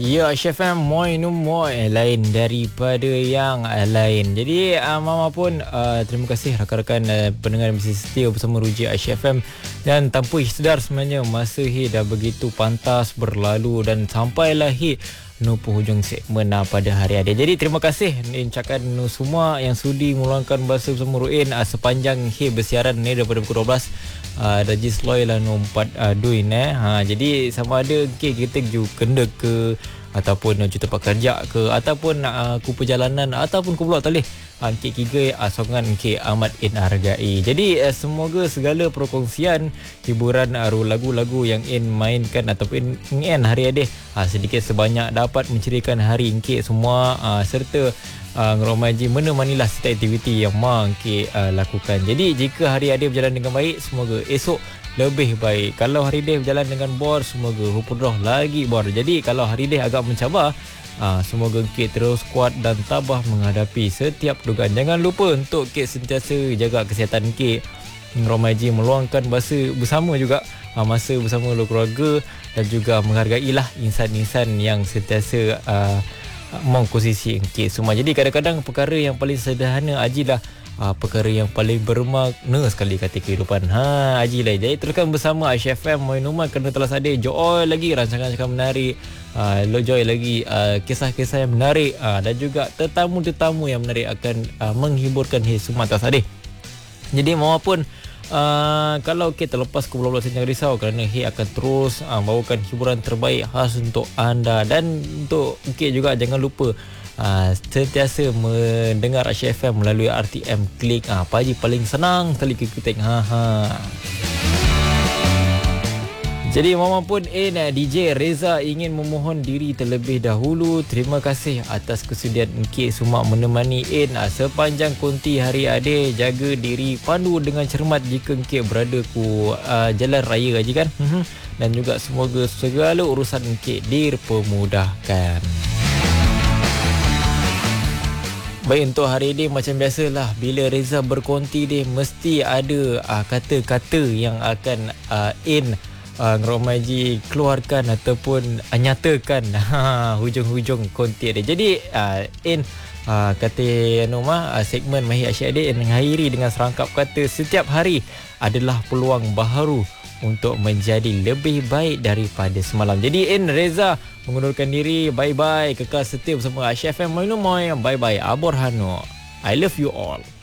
Ya, Chef M, moi no moi lain daripada yang lain. Jadi Mama pun terima kasih rakan-rakan pendengar yang masih setia bersama Ruji Chef M. Dan tanpa sedar sebenarnya masa dah begitu pantas berlalu dan sampailah penghujung segmen pada hari ini. Jadi terima kasih ucapkan semua yang sudi meluangkan bahasa bersama Ruin sepanjang bersiaran ni daripada pukul 12 Rajis Loy lah no 4 duin jadi sama ada kita ju kena ke ataupun ju tempat kerja ke ataupun ku perjalanan ataupun ku pula talih kiga songan amat hargai. Jadi semoga segala perkongsian hiburan lagu-lagu yang mainkan ataupun hari ini sedikit sebanyak dapat menceriakan hari semua serta ngeromaji menemanilah setiap aktiviti yang lakukan. Jadi jika hari ada berjalan dengan baik, semoga esok lebih baik. Kalau hari dia berjalan dengan bor, semoga hupudroh lagi bor. Jadi kalau hari dia agak mencabar, semoga terus kuat dan tabah menghadapi setiap dugaan. Jangan lupa untuk sentiasa jaga kesihatan ngeromaji meluangkan masa bersama juga masa bersama keluarga dan juga menghargailah insan-insan yang sentiasa mengkongsi semua. Jadi kadang-kadang perkara yang paling sederhana ajilah perkara yang paling bermakna sekali kata kehidupan. Ajilah. Jadi teruskan bersama Chef M Moinuman kerana telah sadir joy lagi rancangan-rancangan menarik, joy lagi kisah-kisah yang menarik dan juga tetamu-tetamu yang menarik akan menghiburkan semua telah sadir. Jadi Mama pun kalau kita lepas ke Pulau Jangan risau kerana akan terus bawakan hiburan terbaik khas untuk anda. Dan untuk juga jangan lupa sentiasa mendengar Asyik FM melalui RTM Klik. Pagi paling senang sekali ketik. Jadi Mama pun DJ Reza ingin memohon diri terlebih dahulu. Terima kasih atas kesudian semua menemani sepanjang konti hari ada. Jaga diri, pandu dengan cermat jika berada ku jalan raya aja kan. Dan juga semoga segala urusan dipermudahkan. Baik, untuk hari ini macam biasalah, bila Reza berkonti dia mesti ada kata-kata yang akan ngeromaji keluarkan ataupun nyatakan hujung-hujung konti dia. Jadi kata segmen Mahir Asyik Adik mengakhiri dengan serangkap kata setiap hari adalah peluang baharu untuk menjadi lebih baik daripada semalam. Jadi Reza mengundurkan diri. Bye-bye. Kekal setia bersama Chef M Moinumoy. Bye-bye. Abor Hano. I love you all.